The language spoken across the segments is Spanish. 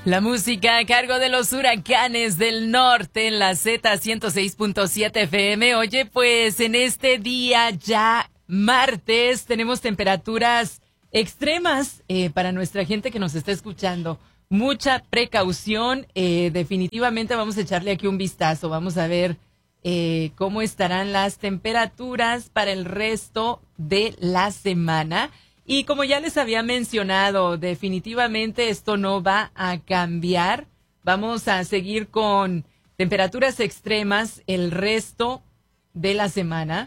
La música a cargo de los Huracanes del Norte en la Z 106.7 FM. Oye, pues en este día ya martes tenemos temperaturas extremas para nuestra gente que nos está escuchando. Mucha precaución, definitivamente vamos a echarle aquí un vistazo. Vamos a ver cómo estarán las temperaturas para el resto de la semana. Y como ya les había mencionado, definitivamente esto no va a cambiar. Vamos a seguir con temperaturas extremas el resto de la semana.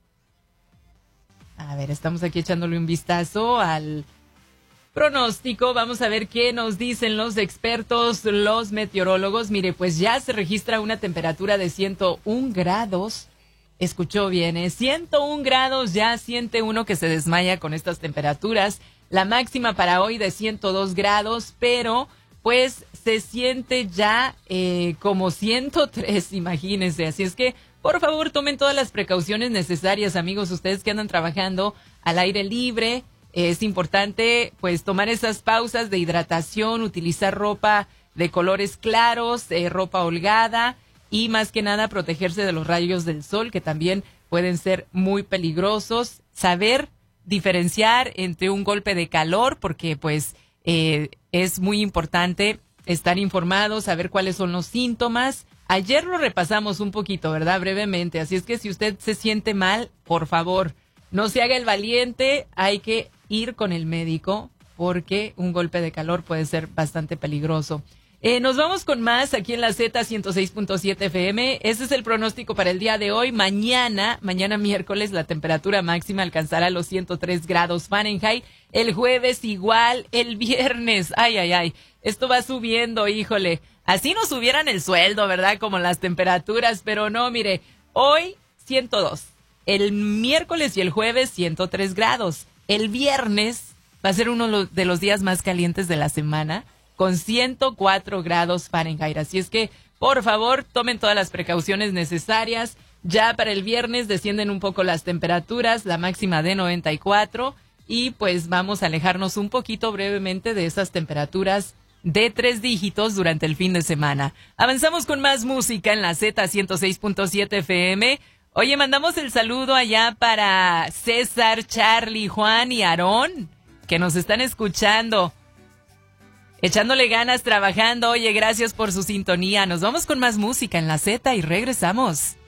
A ver, estamos aquí echándole un vistazo al pronóstico. Vamos a ver qué nos dicen los expertos, los meteorólogos. Mire, pues ya se registra una temperatura de 101 grados. Escuchó bien, 101 grados, ya siente uno que se desmaya con estas temperaturas. La máxima para hoy de 102 grados, pero pues se siente ya como 103, imagínense. Así es que, por favor, tomen todas las precauciones necesarias, amigos. Ustedes que andan trabajando al aire libre, es importante pues tomar esas pausas de hidratación, utilizar ropa de colores claros, ropa holgada. Y más que nada protegerse de los rayos del sol, que también pueden ser muy peligrosos. Saber diferenciar entre un golpe de calor, porque pues es muy importante estar informados, saber cuáles son los síntomas. Ayer lo repasamos un poquito, ¿verdad? Brevemente. Así es que si usted se siente mal, por favor, no se haga el valiente. Hay que ir con el médico, porque un golpe de calor puede ser bastante peligroso. Nos vamos con más aquí en la Z 106.7 FM. Ese es el pronóstico para el día de hoy. Mañana miércoles, la temperatura máxima alcanzará los 103 grados Fahrenheit. El jueves igual, el viernes. Ay. Esto va subiendo, híjole. Así nos subieran el sueldo, ¿verdad? Como las temperaturas, pero no, mire. Hoy 102. El miércoles y el jueves 103 grados. El viernes va a ser uno de los días más calientes de la semana, con 104 grados Fahrenheit. Así es que, por favor, tomen todas las precauciones necesarias. Ya para el viernes descienden un poco las temperaturas, la máxima de 94. Y pues vamos a alejarnos un poquito brevemente de esas temperaturas de 3 dígitos durante el fin de semana. Avanzamos con más música en la Z 106.7 FM. Oye, mandamos el saludo allá para César, Charlie, Juan y Aarón, que nos están escuchando. Echándole ganas, trabajando. Oye, gracias por su sintonía. Nos vamos con más música en la Z y regresamos.